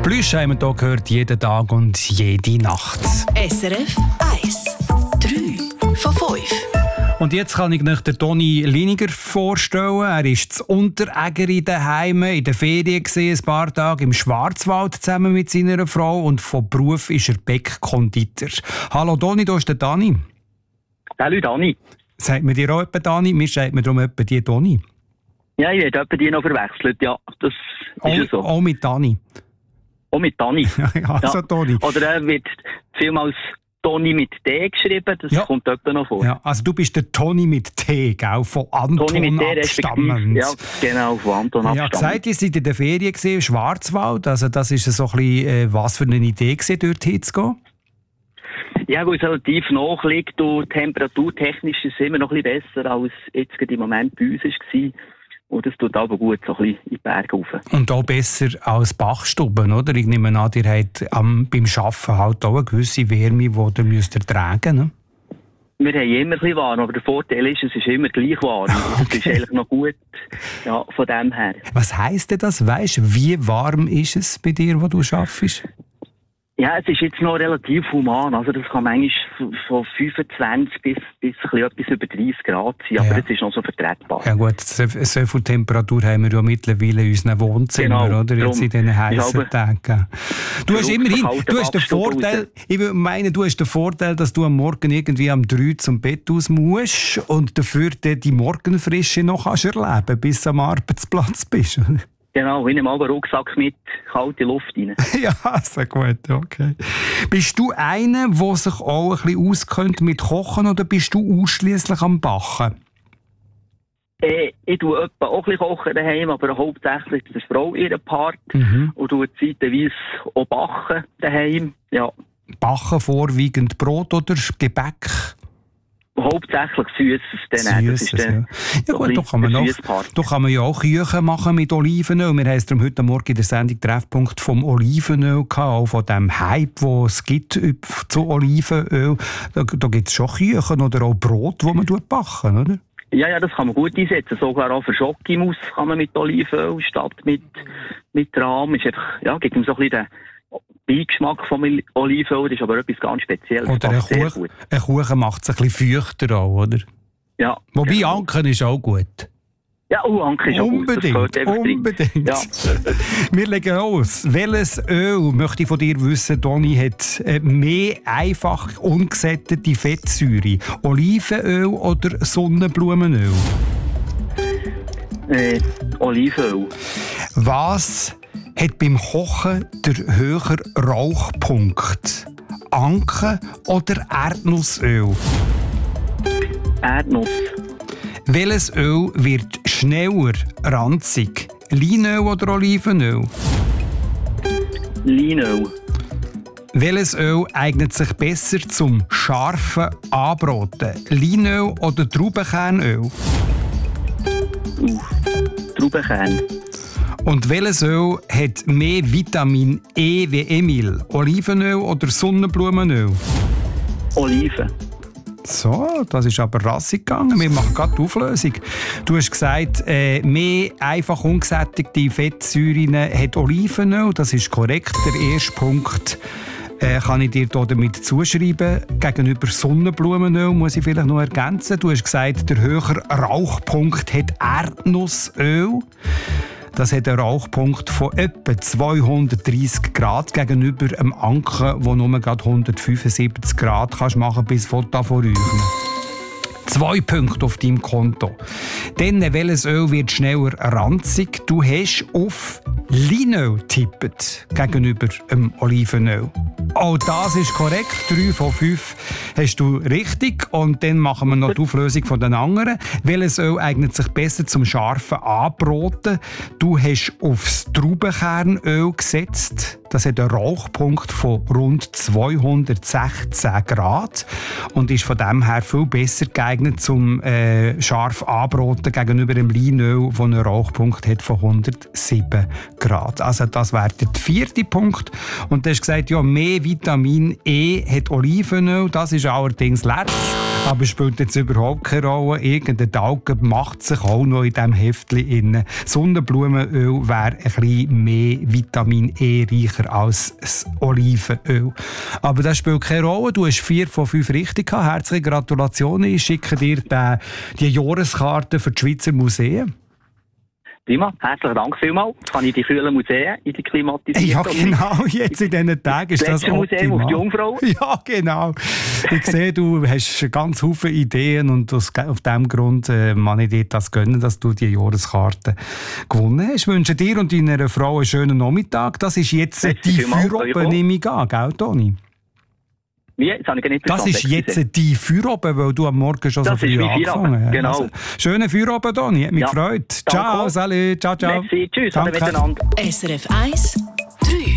Plüsch haben wir hier gehört, jeden Tag und jede Nacht. SRF 1. 3 von 5. Und jetzt kann ich euch den Toni Liniger vorstellen. Er ist zu Unterägeri daheim in der Ferien gewesen, ein paar Tage im Schwarzwald zusammen mit seiner Frau und von Beruf ist er Bäckkonditor. Hallo Toni, da ist der Dani. Hallo Dani. Sagt man dir auch etwa Dani? Mir sagt man darum etwa die Toni. Ja, ich werde etwa die noch verwechselt, ja. Das ist ja so. Auch mit Dani. Auch mit Dani. Also Toni. Oder er wird vielmals Toni mit T geschrieben, das kommt etwa noch vor. Ja, also du bist der Toni mit T, gell? Von Anton Toni mit T abstammend. Ja, genau, von Anton abstammend. Ja, gesagt, ihr seid in der Ferien im Schwarzwald, also das ist so ein bisschen, was für eine Idee gewesen, dort hinzugehen? Ja, weil es relativ nach liegt und temperaturtechnisch ist es immer noch ein bisschen besser, als jetzt gerade im Moment bei uns war. Und das tut aber gut so ein bisschen in die Berge rauf. Und auch besser als Bachstuben, oder? Ich nehme an, ihr habt beim Arbeiten halt auch eine gewisse Wärme, die ihr müsst ertragen müsst. Wir haben immer ein bisschen warm, aber der Vorteil ist, es ist immer gleich warm. Okay. Das ist eigentlich noch gut, ja, von dem her. Was heisst denn das? Weisst du, wie warm ist es bei dir, wo du arbeitest? Ja, es ist jetzt noch relativ human. Also das kann manchmal von 25 bis etwas über 30 Grad sein, aber es ist noch so vertretbar. Ja gut, so viel Temperatur haben wir ja mittlerweile in unseren Wohnzimmern, oder? Jetzt in diesen heißen Tagen. Du hast immerhin, du hast den Vorteil, ich würde meinen, du hast den Vorteil, dass du am Morgen irgendwie um 3 zum Bett aus musst und dafür die Morgenfrische noch kannst erleben, bis du am Arbeitsplatz bist. Genau, ich nehme einen Rucksack mit, kalte Luft rein. Ja, sehr gut, okay. Bist du einer, der sich auch ein bisschen auskennt mit Kochen oder bist du ausschliesslich am Backen? Ich tue etwa auch ein bisschen kochen daheim, aber hauptsächlich ist die Frau ihren Part und tue zeitweise auch backen daheim. Ja. Backen vorwiegend Brot oder Gebäck? Hauptsächlich Süßes. Ja gut, da kann man ja auch Küchen machen mit Olivenöl. Wir haben es heute Morgen in der Sendung Treffpunkt vom Olivenöl gehabt, auch von dem Hype, den es gibt zu Olivenöl. Da gibt es schon Küchen oder auch Brot, die man backen, oder? Ja, das kann man gut einsetzen. Sogar auch für Schokimus kann man mit Olivenöl statt mit Rahm. Ist einfach, ja, gibt ihm so ein bisschen den Beigeschmack vom Olivenöl, ist aber etwas ganz Spezielles. Oder ein Kuchen macht es ein bisschen feuchter auch, oder? Ja. Wobei genau. Anken ist auch gut. Ja, Anken ist auch unbedingt, gut. Unbedingt. Ja. Wir legen los. Welches Öl, möchte ich von dir wissen, Toni, hat mehr einfach ungesättigte Fettsäure? Olivenöl oder Sonnenblumenöl? Olivenöl. Was hat beim Kochen der höhere Rauchpunkt? Anken oder Erdnussöl? Erdnuss. Welches Öl wird schneller ranzig? Leinöl oder Olivenöl? Leinöl. Welches Öl eignet sich besser zum scharfen Anbraten? Leinöl oder Traubenkernöl? Traubenkern. Und welches Öl hat mehr Vitamin E wie Emil? Olivenöl oder Sonnenblumenöl? Oliven. So, das ist aber rassig gegangen. Wir machen gerade die Auflösung. Du hast gesagt, mehr einfach ungesättigte Fettsäuren hat Olivenöl. Das ist korrekt. Der erste Punkt kann ich dir damit zuschreiben. Gegenüber Sonnenblumenöl muss ich vielleicht noch ergänzen. Du hast gesagt, der höhere Rauchpunkt hat Erdnussöl. Das hat einen Rauchpunkt von etwa 230 Grad gegenüber einem Anken, wo nur gerade 175 Grad kannst machen bis Foto von Räuchern. 2 Punkte auf deinem Konto. Dann, welches Öl wird schneller ranzig? Du hast auf Leinöl getippt gegenüber dem Olivenöl. Auch das ist korrekt. 3 von 5 hast du richtig. Und dann machen wir noch die Auflösung von den anderen. Welches Öl eignet sich besser zum scharfen Anbraten? Du hast aufs Traubenkernöl gesetzt. Das hat einen Rauchpunkt von rund 216 Grad und ist von dem her viel besser geeignet zum scharf anbraten gegenüber dem Leinöl, das einen Rauchpunkt hat von 107 Grad. Also das wäre der 4. Punkt. Und du hast gesagt, ja, mehr Vitamin E hat Olivenöl. Das ist allerdings letztes. Aber es spielt jetzt überhaupt keine Rolle. Irgendein Alge macht sich auch noch in diesem Heftchen inne. Sonnenblumenöl wäre ein bisschen mehr Vitamin E reicher als das Olivenöl. Aber das spielt keine Rolle. Du hast 4 von 5 richtig gehabt. Herzliche Gratulationen. Ich schicke dir die Jahreskarte für die Schweizer Museen. Prima, herzlichen Dank vielmals. Jetzt kann ich die kühlen Museen in die klimatisierten. Ja, genau. Jetzt in diesen Tagen ist das optimal. Museum auf die Jungfrau. Ja, genau. Ich sehe, du hast ganz viele Ideen und auf diesem Grund kann ich dir das gönnen, dass du die Jahreskarte gewonnen hast. Ich wünsche dir und deiner Frau einen schönen Nachmittag. Das ist jetzt die Feueroben, nehme ich an, gell, Toni? Wie? Das habe ich nicht verstanden. Das ist jetzt die Feueroben, weil du am Morgen schon so früh angefangen hast. Genau. Also, schöne Feueroben, Toni. Hat mich gefreut. Ciao, salut, ciao, ciao. Merci, tschüss, alle miteinander. SRF 1